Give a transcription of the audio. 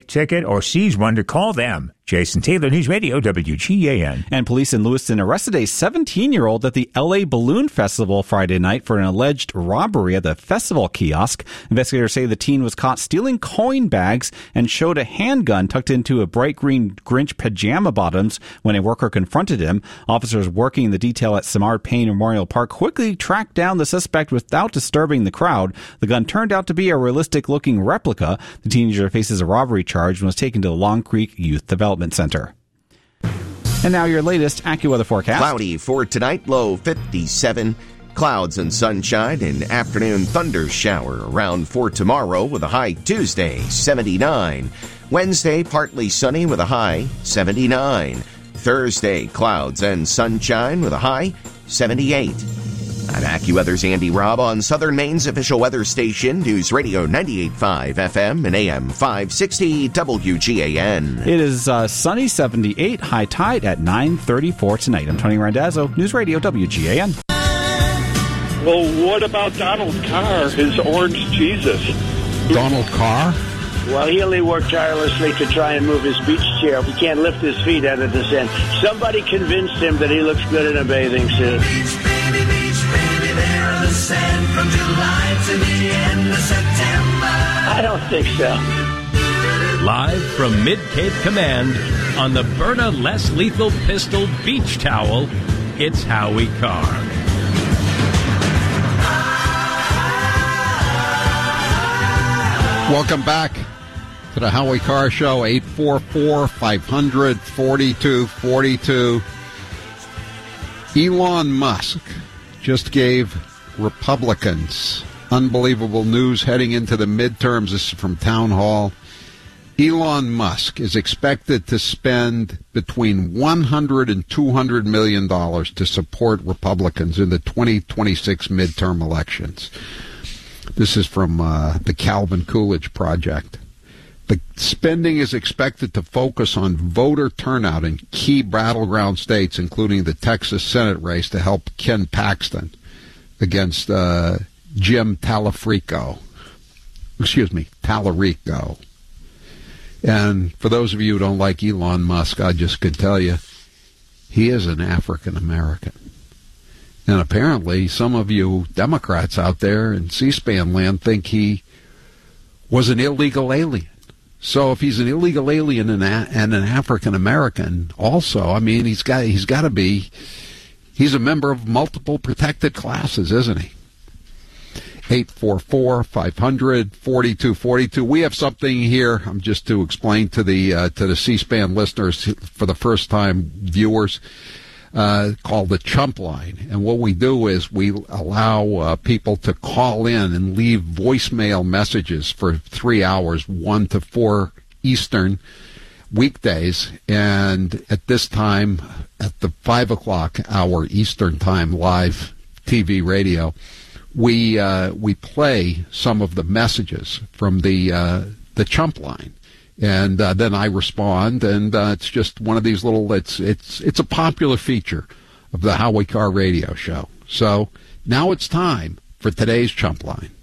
ticket, or seize one to call them. Jason Taylor, News Radio, WGAN. And police in Lewiston arrested a 17-year-old at the L.A. Balloon Festival Friday night for an alleged robbery at the festival kiosk. Investigators say the teen was caught stealing coin bags and showed a handgun tucked into a bright green Grinch pajama bottoms when a worker confronted him. Officers working the detail at Samard Payne Memorial Park quickly tracked down the suspect without disturbing the crowd. The gun turned out to be a realistic-looking replica. The teenager faces a robbery charge and was taken to the Long Creek Youth Development Center. And now your latest AccuWeather forecast. Cloudy for tonight, low 57. Clouds and sunshine, an afternoon thunder shower around for tomorrow with a high Tuesday, 79. Wednesday, partly sunny with a high, 79. Thursday, clouds and sunshine with a high, 78. I'm AccuWeather's Andy Robb on Southern Maine's official weather station, News Radio 98.5 FM and AM 560 WGAN. It is sunny, 78, high tide at 9:34 tonight. I'm Tony Randazzo, News Radio WGAN. Well, what about Donald Carr, his orange Jesus? Donald Carr? Well, he only worked tirelessly to try and move his beach chair. He can't lift his feet out of the sand. Somebody convinced him that he looks good in a bathing suit. Beach, baby, there in the sand from July to the end of September. I don't think so. Live from Mid-Cape Command on the Byrna Less Lethal Pistol Beach Towel, it's Howie Carr. Welcome back to the Howie Carr Show, 844-500-4242. Elon Musk just gave Republicans unbelievable news heading into the midterms. This is from Town Hall. Elon Musk is expected to spend between $100 and $200 million to support Republicans in the 2026 midterm elections. This is from the Calvin Coolidge Project. The spending is expected to focus on voter turnout in key battleground states, including the Texas Senate race, to help Ken Paxton against Jim Talarico. And for those of you who don't like Elon Musk, I just could tell you, he is an African American. And apparently some of you Democrats out there in C-SPAN land think he was an illegal alien. So if he's an illegal alien and an African American also, I mean, he's got to be, he's a member of multiple protected classes, isn't he? 844-500-4242. We have something here, just to explain to the C-SPAN listeners, for the first time viewers, called the Chump Line. And what we do is we allow people to call in and leave voicemail messages for 3 hours, 1 to 4 Eastern weekdays. And at this time, at the 5 o'clock hour Eastern time, live TV radio, we play some of the messages from the Chump Line. And then I respond, and it's just one of these little, it's a popular feature of the Howie Carr radio show. So now it's time for today's Chump Line.